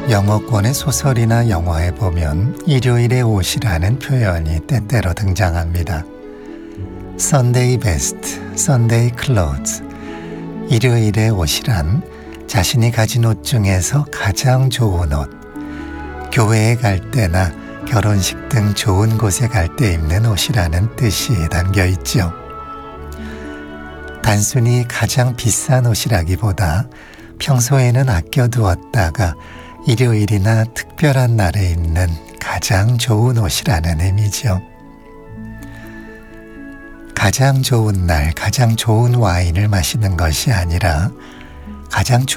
영어권의 소설이나 영화에 보면 일요일의 옷이라는 표현이 때때로 등장합니다. Sunday best, Sunday clothes. 일요일의 옷이란 자신이 가진 옷 중에서 가장 좋은 옷, 교회에 갈 때나 결혼식 등 좋은 곳에 갈 때 입는 옷이라는 뜻이 담겨 있죠. 단순히 가장 비싼 옷이라기보다 평소에는 아껴두었다가 일요일이나 특별한 날에 입는 가장 좋은 옷이라는 의미죠. 가장 좋은 날, 가장 좋은 와인을 마시는 것이 아니라 가장